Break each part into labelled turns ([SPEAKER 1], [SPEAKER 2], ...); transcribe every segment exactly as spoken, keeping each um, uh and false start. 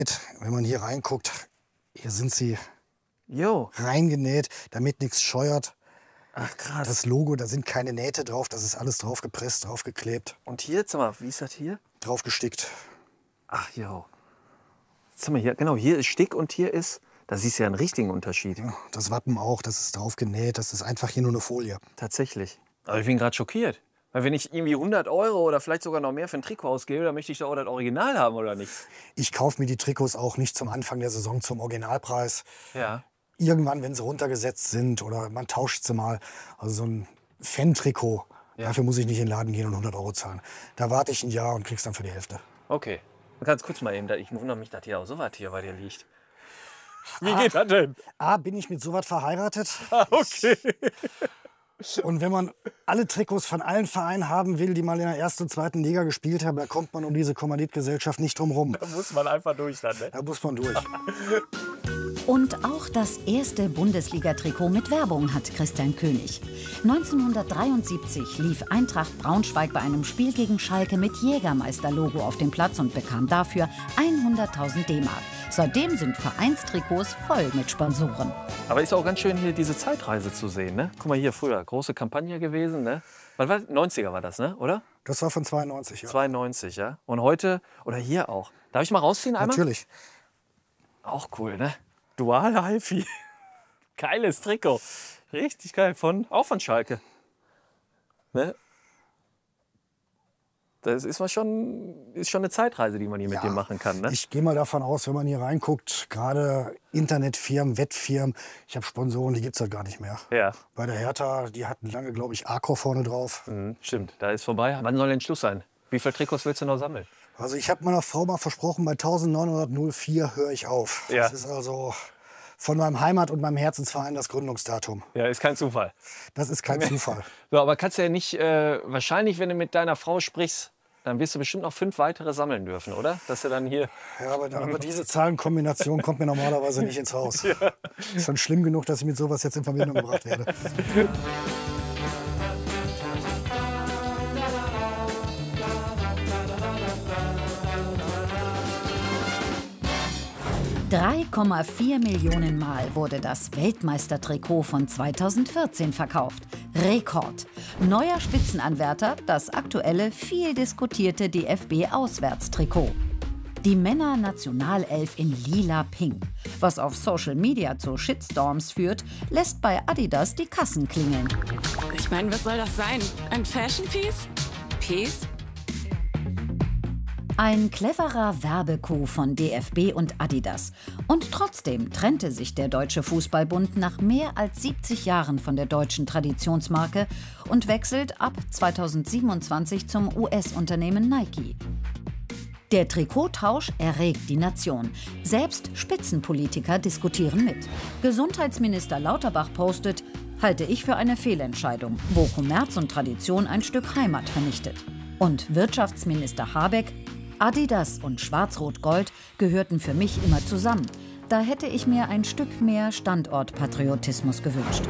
[SPEAKER 1] Wenn man hier reinguckt, hier sind sie
[SPEAKER 2] Jo.
[SPEAKER 1] reingenäht, damit nichts scheuert.
[SPEAKER 2] Ach krass.
[SPEAKER 1] Das Logo, da sind keine Nähte drauf, das ist alles drauf gepresst, drauf geklebt,
[SPEAKER 2] Und hier, sag mal, wie ist das hier?
[SPEAKER 1] drauf gestickt.
[SPEAKER 2] Ach jo. Sag mal hier, genau, hier ist Stick und hier ist, da siehst du ja einen richtigen Unterschied.
[SPEAKER 1] Ja, das Wappen auch, das ist drauf genäht, das ist einfach hier nur eine Folie.
[SPEAKER 2] Tatsächlich. Aber ich bin gerade schockiert. Weil wenn ich irgendwie hundert Euro oder vielleicht sogar noch mehr für ein Trikot ausgebe, dann möchte ich doch auch das Original haben, oder nicht?
[SPEAKER 1] Ich kaufe mir die Trikots auch nicht zum Anfang der Saison zum Originalpreis.
[SPEAKER 2] Ja.
[SPEAKER 1] Irgendwann, wenn sie runtergesetzt sind oder man tauscht sie mal. Also so ein Fan-Trikot,
[SPEAKER 2] Ja.
[SPEAKER 1] dafür muss ich nicht in den Laden gehen und hundert Euro zahlen. Da warte ich ein Jahr und krieg's dann für die Hälfte.
[SPEAKER 2] Okay. Ganz kurz mal eben, da- ich wundere mich, dass hier auch so was hier bei dir liegt. Wie geht das denn?
[SPEAKER 1] A, bin ich mit sowas verheiratet.
[SPEAKER 2] Ah, okay.
[SPEAKER 1] Und wenn man alle Trikots von allen Vereinen haben will, die mal in der ersten und zweiten Liga gespielt haben, da kommt man um diese Kommanditgesellschaft nicht drum rum.
[SPEAKER 2] Da muss man einfach durch dann, ne?
[SPEAKER 1] Da muss man durch.
[SPEAKER 3] Und auch das erste Bundesliga-Trikot mit Werbung hat Christian König. neunzehnhundertdreiundsiebzig lief Eintracht Braunschweig bei einem Spiel gegen Schalke mit Jägermeister-Logo auf den Platz und bekam dafür hunderttausend D-Mark. Seitdem sind Vereinstrikots voll mit Sponsoren.
[SPEAKER 2] Aber ist auch ganz schön, hier diese Zeitreise zu sehen, ne? Guck mal hier, früher, große Kampagne gewesen, ne? Was war, neunziger war das, ne? Oder?
[SPEAKER 1] Das war von zweiundneunzig, ja.
[SPEAKER 2] zweiundneunzig, ja? Und heute, oder hier auch. Darf ich mal rausziehen einmal?
[SPEAKER 1] Natürlich.
[SPEAKER 2] Auch cool, ne? Duale Halfi. Geiles Trikot. Richtig geil. Von, auch von Schalke. Ne? Das ist, mal schon, ist schon eine Zeitreise, die man hier mit
[SPEAKER 1] Ja,
[SPEAKER 2] dir machen kann. Ne?
[SPEAKER 1] Ich gehe mal davon aus, wenn man hier reinguckt, gerade Internetfirmen, Wettfirmen, ich habe Sponsoren, die gibt es halt gar nicht mehr.
[SPEAKER 2] Ja,
[SPEAKER 1] Bei der Hertha, die hatten lange, glaube ich, Arco vorne drauf.
[SPEAKER 2] mhm, stimmt. Da ist vorbei. Wann soll denn Schluss sein? Wie viele Trikots willst du noch sammeln?
[SPEAKER 1] Also ich habe meiner Frau mal versprochen, bei neunzehnhundertvier höre ich auf.
[SPEAKER 2] Ja.
[SPEAKER 1] Das ist also von meinem Heimat- und meinem Herzensverein das Gründungsdatum.
[SPEAKER 2] Ja, ist kein Zufall.
[SPEAKER 1] Das ist kein Zufall.
[SPEAKER 2] So, aber kannst du ja nicht, äh, wahrscheinlich, wenn du mit deiner Frau sprichst, dann wirst du bestimmt noch fünf weitere sammeln dürfen, oder? Dass du dann hier...
[SPEAKER 1] Ja, aber, aber diese Zahlenkombination kommt mir normalerweise nicht ins Haus. Ist schon schlimm genug, dass ich mit sowas jetzt in Verbindung gebracht werde.
[SPEAKER 3] drei Komma vier Millionen Mal wurde das Weltmeistertrikot von zweitausendvierzehn verkauft. Rekord. Neuer Spitzenanwärter, das aktuelle, viel diskutierte D F B-Auswärtstrikot. Die Männer-Nationalelf in lila-pink. Was auf Social Media zu Shitstorms führt, lässt bei Adidas die Kassen klingeln.
[SPEAKER 4] Ich meine, was soll das sein? Ein Fashion-Piece? Piece?
[SPEAKER 3] Ein cleverer Werbecoup von D F B und Adidas. Und trotzdem trennte sich der Deutsche Fußballbund nach mehr als siebzig Jahren von der deutschen Traditionsmarke und wechselt ab zweitausendsiebenundzwanzig zum U S-Unternehmen Nike. Der Trikottausch erregt die Nation. Selbst Spitzenpolitiker diskutieren mit. Gesundheitsminister Lauterbach postet: Halte ich für eine Fehlentscheidung, wo Kommerz und Tradition ein Stück Heimat vernichtet. Und Wirtschaftsminister Habeck: Adidas und Schwarz-Rot-Gold gehörten für mich immer zusammen. Da hätte ich mir ein Stück mehr Standortpatriotismus gewünscht.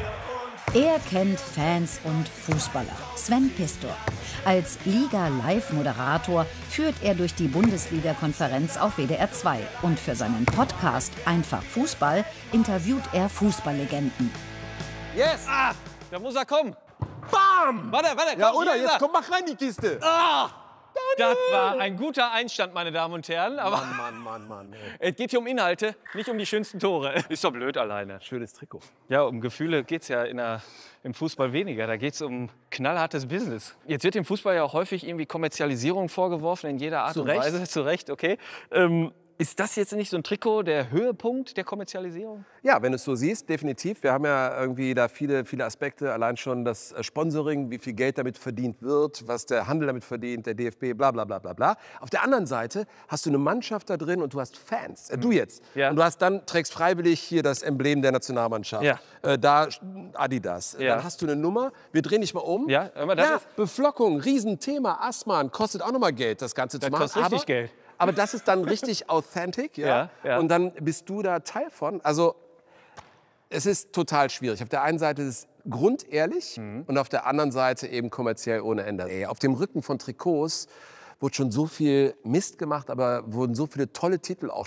[SPEAKER 3] Er kennt Fans und Fußballer. Sven Pistor. Als Liga-Live-Moderator führt er durch die Bundesliga-Konferenz auf W D R zwei. Und für seinen Podcast Einfach Fußball interviewt er Fußballlegenden.
[SPEAKER 2] Yes! Ah, da muss er kommen. Bam! Warte, warte, komm,
[SPEAKER 5] Ja, oder?
[SPEAKER 2] hier ist
[SPEAKER 5] Jetzt
[SPEAKER 2] er.
[SPEAKER 5] komm, mach rein die Kiste.
[SPEAKER 2] Ah! Das war ein guter Einstand, meine Damen und Herren. Aber
[SPEAKER 5] Mann, Mann, Mann, Mann. Ey.
[SPEAKER 2] es geht hier um Inhalte, nicht um die schönsten Tore. Ist doch blöd alleine.
[SPEAKER 5] Schönes Trikot.
[SPEAKER 2] Ja, um Gefühle geht es ja in der, im Fußball weniger. Da geht es um knallhartes Business. Jetzt wird dem Fußball ja auch häufig irgendwie Kommerzialisierung vorgeworfen, in jeder Art
[SPEAKER 5] Zu
[SPEAKER 2] und
[SPEAKER 5] Recht.
[SPEAKER 2] Weise. Zu Recht, okay. Ähm, ist das jetzt nicht so ein Trikot der Höhepunkt der Kommerzialisierung?
[SPEAKER 5] Ja, wenn du es so siehst, definitiv. Wir haben ja irgendwie da viele, viele Aspekte. Allein schon das äh, Sponsoring, wie viel Geld damit verdient wird, was der Handel damit verdient, der D F B, bla bla bla bla bla. Auf der anderen Seite hast du eine Mannschaft da drin und du hast Fans. Äh, du jetzt.
[SPEAKER 2] Ja.
[SPEAKER 5] Und du hast dann, trägst freiwillig hier das Emblem der Nationalmannschaft.
[SPEAKER 2] Ja.
[SPEAKER 5] Äh, da Adidas.
[SPEAKER 2] Ja.
[SPEAKER 5] Dann hast du eine Nummer. Wir drehen dich mal um.
[SPEAKER 2] Ja, hör mal, das
[SPEAKER 5] ja,
[SPEAKER 2] ist-
[SPEAKER 5] Beflockung, Riesenthema. Asman, kostet auch noch mal Geld, das Ganze zu
[SPEAKER 2] Das
[SPEAKER 5] machen.
[SPEAKER 2] kostet richtig
[SPEAKER 5] aber,
[SPEAKER 2] Geld.
[SPEAKER 5] Aber das ist dann richtig authentic. Ja?
[SPEAKER 2] Ja, ja.
[SPEAKER 5] Und dann bist du da Teil von. Also es ist total schwierig. Auf der einen Seite ist es grundehrlich
[SPEAKER 2] Mhm.
[SPEAKER 5] und auf der anderen Seite eben kommerziell ohne Ende. Ey, auf dem Rücken von Trikots wurde schon so viel Mist gemacht, aber wurden so viele tolle Titel auch